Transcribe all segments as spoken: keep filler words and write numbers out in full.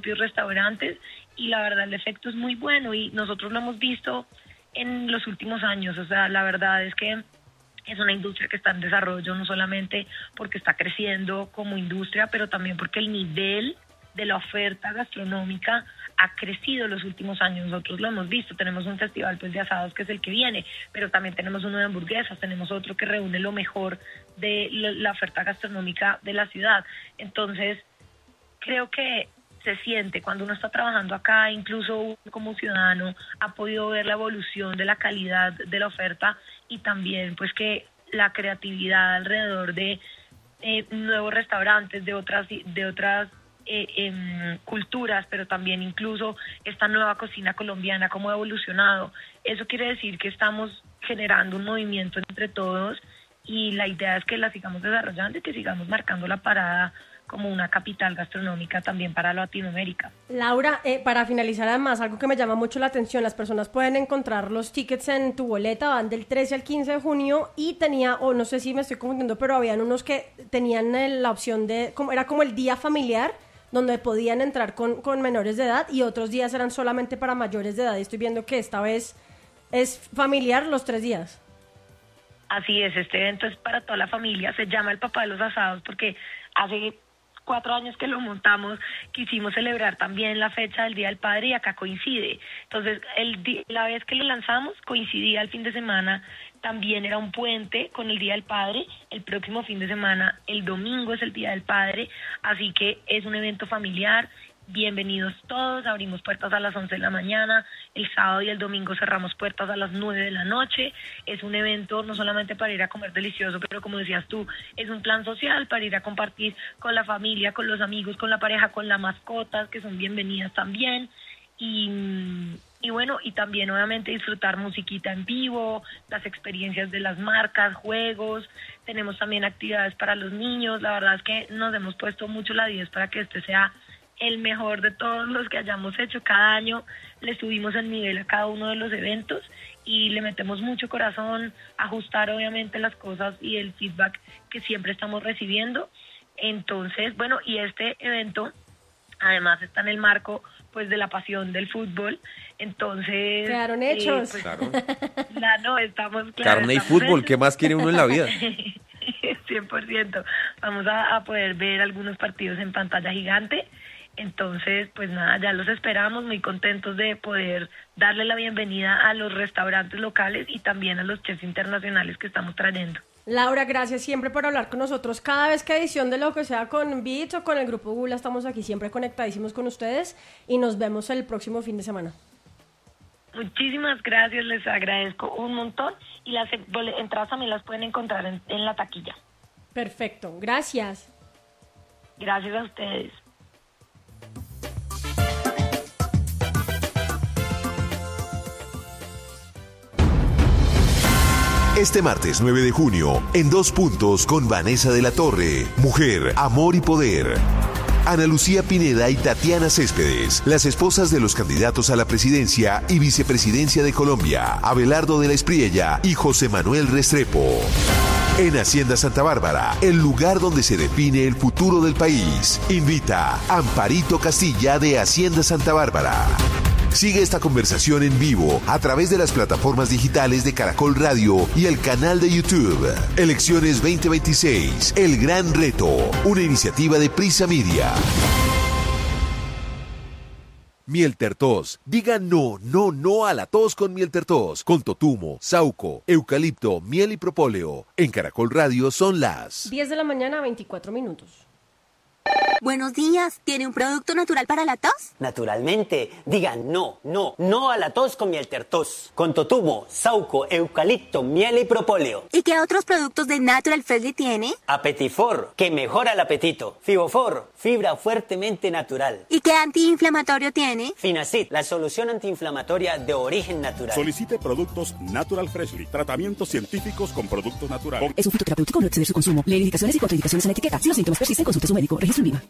propios restaurantes y la verdad el efecto es muy bueno y nosotros lo hemos visto en los últimos años. O sea, la verdad es que es una industria que está en desarrollo, no solamente porque está creciendo como industria, pero también porque el nivel de la oferta gastronómica ha crecido en los últimos años. Nosotros lo hemos visto, tenemos un festival pues de asados que es el que viene, pero también tenemos uno de hamburguesas, tenemos otro que reúne lo mejor de la oferta gastronómica de la ciudad. Entonces, creo que se siente cuando uno está trabajando acá, incluso uno como ciudadano ha podido ver la evolución de la calidad de la oferta y también pues que la creatividad alrededor de eh, nuevos restaurantes, de otras de otras eh, eh, culturas, pero también incluso esta nueva cocina colombiana, cómo ha evolucionado. Eso quiere decir que estamos generando un movimiento entre todos y la idea es que la sigamos desarrollando y que sigamos marcando la parada como una capital gastronómica también para Latinoamérica. Laura, eh, para finalizar además, algo que me llama mucho la atención, las personas pueden encontrar los tickets en tu boleta, van del trece al quince de junio y tenía, o oh, no sé si me estoy confundiendo, pero habían unos que tenían el, la opción de, como era como el día familiar, donde podían entrar con, con menores de edad y otros días eran solamente para mayores de edad y estoy viendo que esta vez es familiar los tres días. Así es, este evento es para toda la familia, se llama el Papá de los Asados porque hace cuatro años que lo montamos, quisimos celebrar también la fecha del Día del Padre y acá coincide. Entonces, el di- la vez que lo lanzamos coincidía el fin de semana, también era un puente con el Día del Padre, el próximo fin de semana, el domingo es el Día del Padre, así que es un evento familiar. Bienvenidos todos, abrimos puertas a las once de la mañana, el sábado y el domingo cerramos puertas a las nueve de la noche, es un evento no solamente para ir a comer delicioso, pero como decías tú, es un plan social para ir a compartir con la familia, con los amigos, con la pareja, con las mascotas, que son bienvenidas también, y, y bueno, y también obviamente disfrutar musiquita en vivo, las experiencias de las marcas, juegos, tenemos también actividades para los niños, la verdad es que nos hemos puesto mucho la diez para que este sea el mejor de todos los que hayamos hecho. Cada año le subimos el nivel a cada uno de los eventos y le metemos mucho corazón, ajustar obviamente las cosas y el feedback que siempre estamos recibiendo. Entonces, bueno, y este evento además está en el marco pues de la pasión del fútbol. Entonces quedaron hechos. Eh, pues, Claro. la, no, estamos claro, Carne y estamos fútbol, hechos. ¿qué más quiere uno en la vida? cien por ciento. Vamos a, a poder ver algunos partidos en pantalla gigante. Entonces, pues nada, ya los esperamos, muy contentos de poder darle la bienvenida a los restaurantes locales y también a los chefs internacionales que estamos trayendo. Laura, gracias siempre por hablar con nosotros. Cada vez que hay edición de lo que sea con Beats o con el Grupo Gula, estamos aquí siempre conectadísimos con ustedes y nos vemos el próximo fin de semana. Muchísimas gracias, les agradezco un montón y las entradas también las pueden encontrar en, en la taquilla. Perfecto, gracias. Gracias a ustedes. Este martes nueve de junio, en Dos Puntos con Vanessa de la Torre, Mujer, Amor y Poder. Ana Lucía Pineda y Tatiana Céspedes, las esposas de los candidatos a la presidencia y vicepresidencia de Colombia, Abelardo de la Espriella y José Manuel Restrepo. En Hacienda Santa Bárbara, el lugar donde se define el futuro del país. Invita Amparito Castilla de Hacienda Santa Bárbara. Sigue esta conversación en vivo a través de las plataformas digitales de Caracol Radio y el canal de YouTube. Elecciones veinte veintiséis, El Gran Reto, una iniciativa de Prisa Media. Miel Tertos. Diga no, no, no a la tos con Miel Tertos. Con totumo, sauco, eucalipto, miel y propóleo. En Caracol Radio son las diez de la mañana, veinticuatro minutos. Buenos días, ¿tiene un producto natural para la tos? Naturalmente, digan no, no, no a la tos con Miel Tertos. Con totumo, sauco, eucalipto, miel y propóleo. ¿Y qué otros productos de Natural Freshly tiene? Apetifor, que mejora el apetito. Fibofor, fibra fuertemente natural. ¿Y qué antiinflamatorio tiene? Finacid, la solución antiinflamatoria de origen natural. Solicite productos Natural Freshly, tratamientos científicos con productos naturales. Es un fitoterapéutico, no exceder su consumo. Lee indicaciones y contraindicaciones en la etiqueta. Si los síntomas persisten, consulte a su médico. Registro en Viva.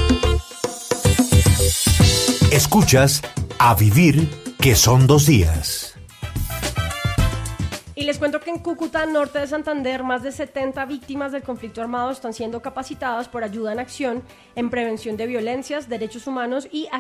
Escuchas A Vivir, que son dos días. Y les cuento que en Cúcuta, norte de Santander, más de setenta víctimas del conflicto armado están siendo capacitadas por Ayuda en Acción en prevención de violencias, derechos humanos y